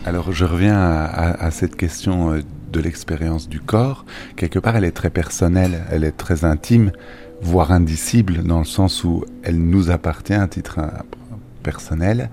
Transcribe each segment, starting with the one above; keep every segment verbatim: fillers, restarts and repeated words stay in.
Alors je reviens à, à, à cette question de l'expérience du corps. Quelque part, elle est très personnelle, elle est très intime, voire indicible, dans le sens où elle nous appartient à titre personnel.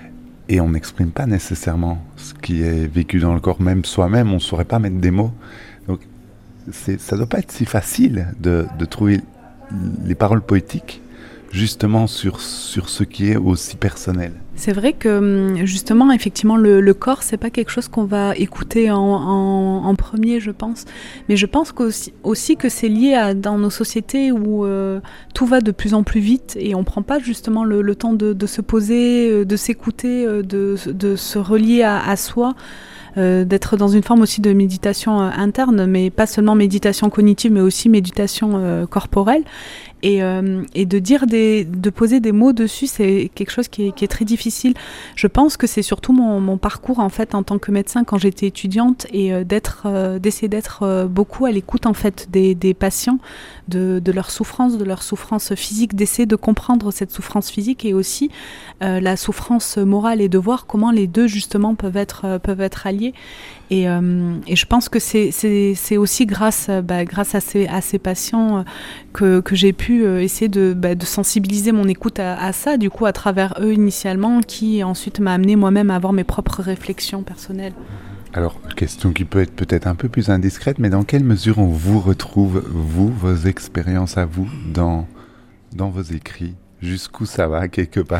Et on n'exprime pas nécessairement ce qui est vécu dans le corps, même soi-même, on ne saurait pas mettre des mots. Donc c'est, ça ne doit pas être si facile de, de trouver les paroles poétiques justement sur, sur ce qui est aussi personnel. C'est vrai que justement, effectivement, le, le corps, c'est pas quelque chose qu'on va écouter en, en, en premier, je pense. Mais je pense qu'aussi, aussi que c'est lié à dans nos sociétés où euh, tout va de plus en plus vite et on prend pas justement le, le temps de, de se poser, de s'écouter, de, de se relier à, à soi. Euh, d'être dans une forme aussi de méditation euh, interne, mais pas seulement méditation cognitive, mais aussi méditation euh, corporelle. Et, euh, et de dire des, de poser des mots dessus, c'est quelque chose qui est, qui est très difficile. Je pense que c'est surtout mon, mon parcours en fait en tant que médecin quand j'étais étudiante et euh, d'être, euh, d'essayer d'être euh, beaucoup à l'écoute en fait des, des patients, de, de leur souffrance, de leur souffrance physique, d'essayer de comprendre cette souffrance physique et aussi euh, la souffrance morale et de voir comment les deux justement peuvent être euh, peuvent être alliés. Et, euh, et je pense que c'est, c'est, c'est aussi grâce, bah, grâce à ces, à ces patients euh, que, que j'ai pu euh, essayer de, bah, de sensibiliser mon écoute à, à ça, du coup à travers eux initialement, qui ensuite m'a amené moi-même à avoir mes propres réflexions personnelles. Alors, question qui peut être peut-être un peu plus indiscrète, mais dans quelle mesure on vous retrouve, vous, vos expériences à vous, dans, dans vos écrits ? Jusqu'où ça va, quelque part ?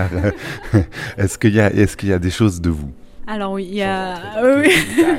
Est-ce qu'il y a, est-ce qu'il y a des choses de vous ? Alors oui, il y a oui.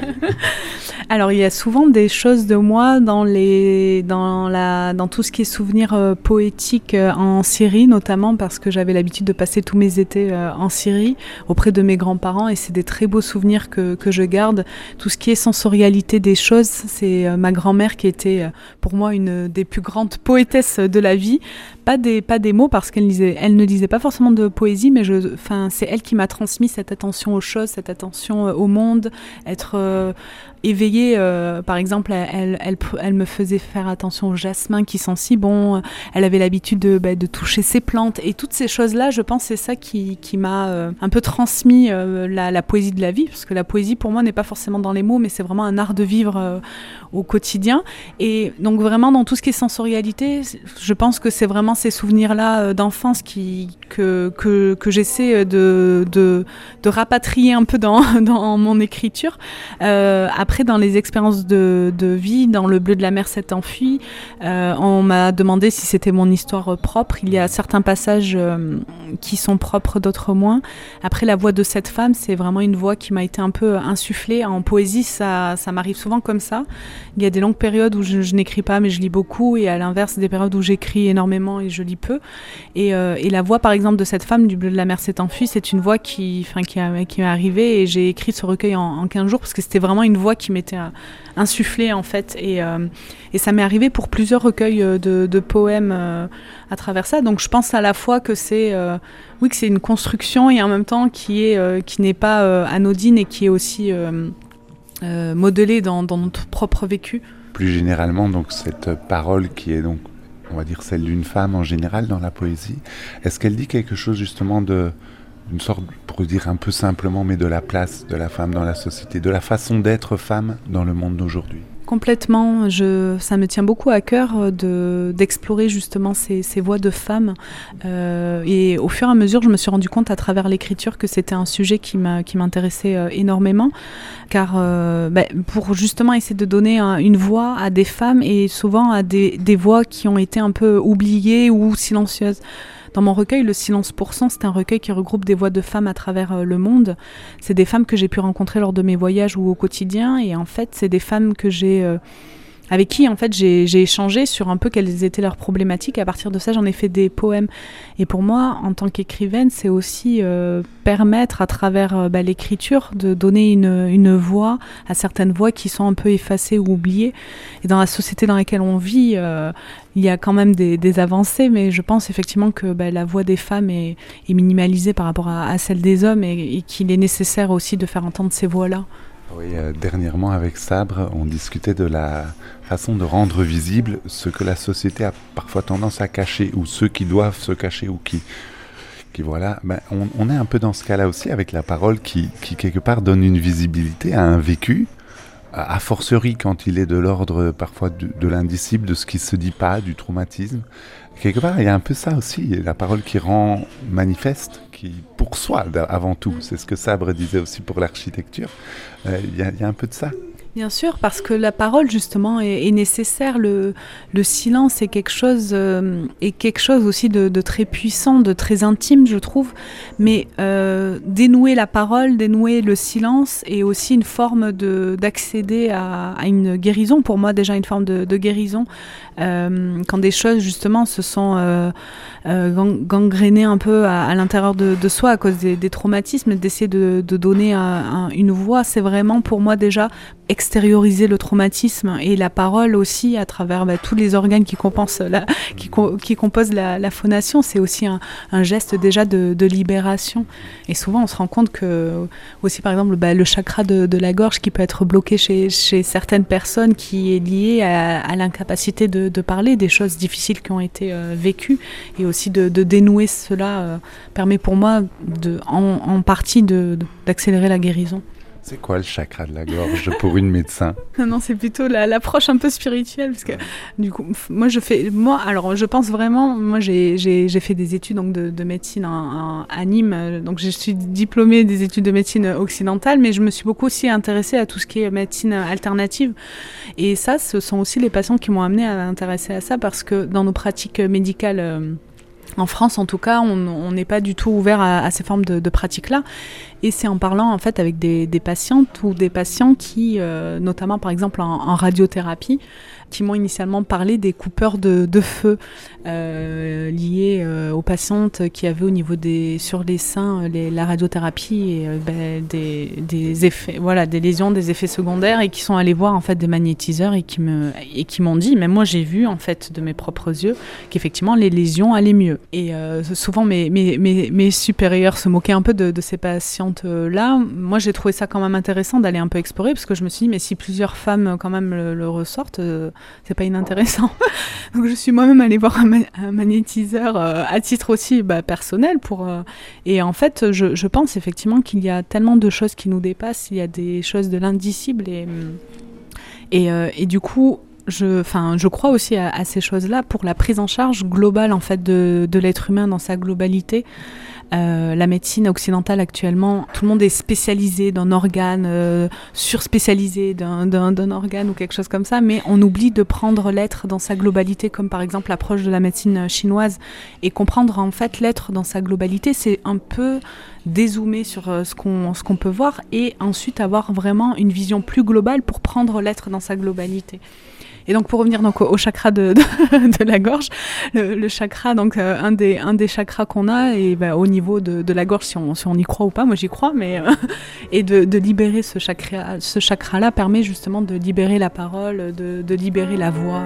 Alors il y a souvent des choses de moi dans les dans la dans tout ce qui est souvenirs euh, poétiques euh, en Syrie notamment parce que j'avais l'habitude de passer tous mes étés euh, en Syrie auprès de mes grands-parents et c'est des très beaux souvenirs que que je garde. Tout ce qui est sensorialité des choses, c'est euh, ma grand-mère qui était euh, pour moi une des plus grandes poétesses de la vie. Pas des pas des mots parce qu'elle lisait elle ne lisait pas forcément de poésie mais je enfin c'est elle qui m'a transmis cette attention aux choses, cette attention au monde, être euh, éveillée. Euh, par exemple, elle, elle, elle me faisait faire attention au jasmin qui sent si bon. Elle avait l'habitude de, bah, de toucher ses plantes. Et toutes ces choses-là, je pense, c'est ça qui, qui m'a euh, un peu transmis euh, la, la poésie de la vie. Parce que la poésie, pour moi, n'est pas forcément dans les mots, mais c'est vraiment un art de vivre euh, au quotidien. Et donc, vraiment, dans tout ce qui est sensorialité, je pense que c'est vraiment ces souvenirs-là euh, d'enfance qui, que, que, que j'essaie de, de, de rapatrier un peu dans, dans mon écriture. Euh, après, dans les expériences de, de vie, dans Le bleu de la mer s'est enfui, euh, on m'a demandé si c'était mon histoire propre. Il y a certains passages euh, qui sont propres, d'autres moins. Après, la voix de cette femme, c'est vraiment une voix qui m'a été un peu insufflée. En poésie, ça, ça m'arrive souvent comme ça. Il y a des longues périodes où je, je n'écris pas, mais je lis beaucoup, et à l'inverse, des périodes où j'écris énormément et je lis peu. Et, euh, et la voix, par exemple, de cette femme, du bleu de la mer s'est enfui, c'est une voix qui, enfin, qui, a, qui m'est arrivée, et j'ai écrit ce recueil en, en quinze jours, parce que c'était vraiment une voix qui m'était insufflée, en fait. Et, euh, et ça m'est arrivé pour plusieurs recueils de, de poèmes euh, à travers ça. Donc je pense à la fois que c'est, euh, oui, que c'est une construction, et en même temps qui, est, euh, qui n'est pas euh, anodine, et qui est aussi euh, euh, modelée dans, dans notre propre vécu. Plus généralement, donc, cette parole qui est donc, on va dire, celle d'une femme en général dans la poésie, est-ce qu'elle dit quelque chose justement de, une sorte, pour dire un peu simplement, mais de la place de la femme dans la société, de la façon d'être femme dans le monde d'aujourd'hui ? Complètement, je, ça me tient beaucoup à cœur de, d'explorer justement ces, ces voix de femmes. Euh, et au fur et à mesure, je me suis rendu compte à travers l'écriture que c'était un sujet qui, m'a, qui m'intéressait euh, énormément. Car euh, bah, pour justement essayer de donner un, une voix à des femmes, et souvent à des, des voix qui ont été un peu oubliées ou silencieuses. Dans mon recueil, Le silence pour cent, c'est un recueil qui regroupe des voix de femmes à travers euh, le monde. C'est des femmes que j'ai pu rencontrer lors de mes voyages ou au quotidien. Et en fait, c'est des femmes que j'ai, euh, avec qui en fait, j'ai, j'ai échangé sur un peu quelles étaient leurs problématiques. Et à partir de ça, j'en ai fait des poèmes. Et pour moi, en tant qu'écrivaine, c'est aussi euh, permettre à travers euh, bah, l'écriture de donner une, une voix à certaines voix qui sont un peu effacées ou oubliées. Et dans la société dans laquelle on vit, euh, il y a quand même des, des avancées, mais je pense effectivement que bah, la voix des femmes est, est minimalisée par rapport à, à celle des hommes, et, et qu'il est nécessaire aussi de faire entendre ces voix-là. Oui, euh, dernièrement avec Sabre, on discutait de la façon de rendre visible ce que la société a parfois tendance à cacher, ou ceux qui doivent se cacher, ou qui, qui voilà, ben, on, on est un peu dans ce cas-là aussi avec la parole qui, qui quelque part donne une visibilité à un vécu, a fortiori quand il est de l'ordre parfois de, de l'indicible, de ce qui se dit pas, du traumatisme. Quelque part, il y a un peu ça aussi, la parole qui rend manifeste, qui pour soi avant tout. C'est ce que Sabre disait aussi pour l'architecture. Euh, il y a, il y a un peu de ça. Bien sûr, parce que la parole justement est, est nécessaire. Le, le silence est quelque chose, euh, est quelque chose aussi de, de très puissant, de très intime, je trouve. Mais euh, dénouer la parole, dénouer le silence est aussi une forme de, d'accéder à, à une guérison. Pour moi, déjà une forme de, de guérison. Euh, quand des choses justement se sont euh, euh, gang- gangrénées un peu à, à l'intérieur de, de soi à cause des, des traumatismes, d'essayer de, de donner un, un, une voix, c'est vraiment pour moi déjà extérioriser le traumatisme, et la parole aussi à travers bah, tous les organes qui, compensent la, qui, co- qui composent la, la phonation, c'est aussi un, un geste déjà de, de libération. Et souvent on se rend compte que aussi par exemple bah, le chakra de, de la gorge qui peut être bloqué chez, chez certaines personnes, qui est lié à, à l'incapacité de, de parler des choses difficiles qui ont été euh, vécues, et aussi de, de dénouer cela euh, permet pour moi de, en, en partie de, de, d'accélérer la guérison. C'est quoi le chakra de la gorge pour une médecin ? Non, non, c'est plutôt la, l'approche un peu spirituelle, parce que du coup, moi je fais, moi, alors je pense vraiment, moi j'ai, j'ai, j'ai fait des études donc de, de médecine en, en, à Nîmes, donc je suis diplômée des études de médecine occidentale, mais je me suis beaucoup aussi intéressée à tout ce qui est médecine alternative, et ça, ce sont aussi les patients qui m'ont amenée à m'intéresser à ça, parce que dans nos pratiques médicales euh, en France, en tout cas, on n'est pas du tout ouvert à, à ces formes de, de pratiques-là. Et c'est en parlant en fait avec des, des patientes ou des patients qui, euh, notamment par exemple en, en radiothérapie, qui m'ont initialement parlé des coupeurs de, de feu euh, liés euh, aux patientes qui avaient au niveau des sur les seins les, la radiothérapie et euh, ben, des, des effets, voilà, des lésions, des effets secondaires, et qui sont allés voir en fait des magnétiseurs et qui me et qui m'ont dit, même moi j'ai vu en fait de mes propres yeux qu'effectivement les lésions allaient mieux. Et euh, souvent mes, mes mes mes supérieurs se moquaient un peu de, de ces patientes là. Moi j'ai trouvé ça quand même intéressant d'aller un peu explorer, parce que je me suis dit, mais si plusieurs femmes quand même le, le ressortent, euh, c'est pas inintéressant. Donc je suis moi-même allée voir un, ma- un magnétiseur euh, à titre aussi bah, personnel pour euh, et en fait je, je pense effectivement qu'il y a tellement de choses qui nous dépassent, il y a des choses de l'indicible, et et, euh, et du coup je, enfin, je crois aussi à, à ces choses-là pour la prise en charge globale en fait de, de l'être humain dans sa globalité. Euh, la médecine occidentale actuellement, tout le monde est spécialisé d'un organe, euh, surspécialisé d'un, d'un, d'un organe ou quelque chose comme ça, mais on oublie de prendre l'être dans sa globalité, comme par exemple l'approche de la médecine chinoise. Et comprendre en fait l'être dans sa globalité, c'est un peu dézoomer sur euh, ce qu'on, ce qu'on peut voir, et ensuite avoir vraiment une vision plus globale pour prendre l'être dans sa globalité. Et donc pour revenir donc au, au chakra de, de, de la gorge, le, le chakra, donc euh, un des un des chakras qu'on a, et bah, au niveau de, de la gorge, si on si on y croit ou pas, moi j'y crois, mais euh, et de, de libérer ce chakra, ce chakra-là permet justement de libérer la parole, de, de libérer la voix.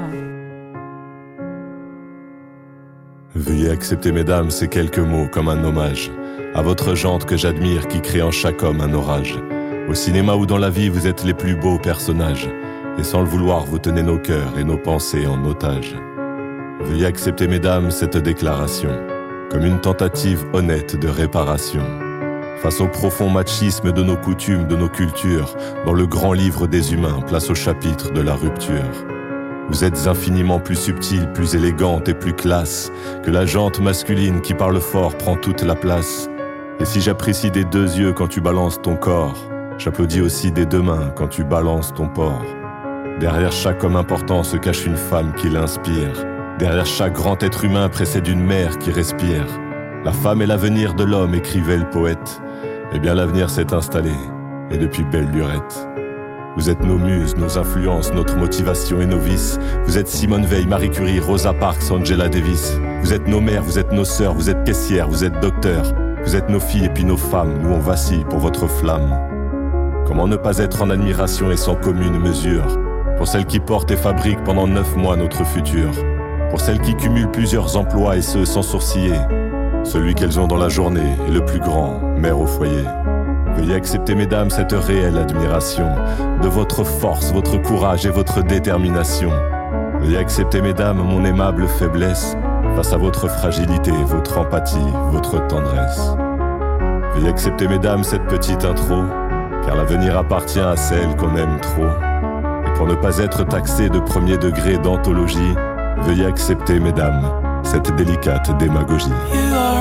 Veuillez accepter, mesdames, ces quelques mots comme un hommage à votre jante que j'admire, qui crée en chaque homme un orage. Au cinéma ou dans la vie, vous êtes les plus beaux personnages. Et sans le vouloir, vous tenez nos cœurs et nos pensées en otage. Veuillez accepter, mesdames, cette déclaration comme une tentative honnête de réparation face au profond machisme de nos coutumes, de nos cultures. Dans le grand livre des humains, place au chapitre de la rupture. Vous êtes infiniment plus subtile, plus élégante et plus classe que la jante masculine qui parle fort prend toute la place. Et si j'apprécie des deux yeux quand tu balances ton corps, j'applaudis aussi des deux mains quand tu balances ton porc. Derrière chaque homme important se cache une femme qui l'inspire. Derrière chaque grand être humain précède une mère qui respire. La femme est l'avenir de l'homme, écrivait le poète. Eh bien l'avenir s'est installé, et depuis belle lurette. Vous êtes nos muses, nos influences, notre motivation et nos vices. Vous êtes Simone Veil, Marie Curie, Rosa Parks, Angela Davis. Vous êtes nos mères, vous êtes nos sœurs, vous êtes caissières, vous êtes docteurs. Vous êtes nos filles et puis nos femmes, nous on vacille pour votre flamme. Comment ne pas être en admiration et sans commune mesure pour celles qui portent et fabriquent pendant neuf mois notre futur, pour celles qui cumulent plusieurs emplois et ce sans sourciller. Celui qu'elles ont dans la journée est le plus grand, mère au foyer. Veuillez accepter, mesdames, cette réelle admiration de votre force, votre courage et votre détermination. Veuillez accepter, mesdames, mon aimable faiblesse. face à votre fragilité, votre empathie, votre tendresse. Veuillez accepter, mesdames, cette petite intro, car l'avenir appartient à celle qu'on aime trop. Et pour ne pas être taxé de premier degré d'anthologie, veuillez accepter, mesdames, cette délicate démagogie.